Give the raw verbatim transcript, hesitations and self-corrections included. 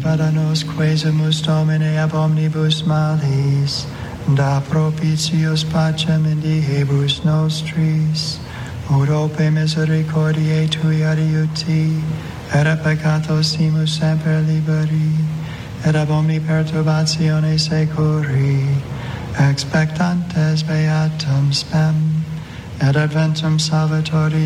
contra nos quesumus Domine ab omnibus malis, da propitius pacem in diebus nostris, ut ope misericordiae tui adiuti, et a peccatos simus semper liberi, et ab omni perturbatione securi, expectantes beatum spem, et adventum Salvatori